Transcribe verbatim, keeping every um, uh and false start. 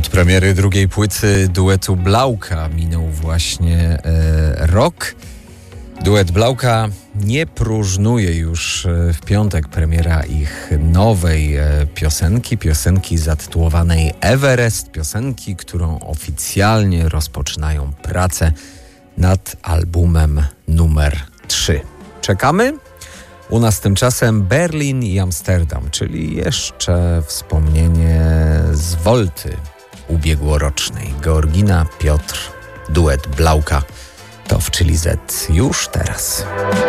Od premiery drugiej płyty duetu Blauka minął właśnie e, rok. Duet Blauka nie próżnuje już w piątek premiera ich nowej e, piosenki, piosenki zatytułowanej Everest, piosenki, którą oficjalnie rozpoczynają pracę nad albumem numer trzy. Czekamy? U nas tymczasem Berlin i Amsterdam, czyli jeszcze wspomnienie z Wolty ubiegłorocznej. Georgina, Piotr, duet Blauka. To w Chili Z już teraz.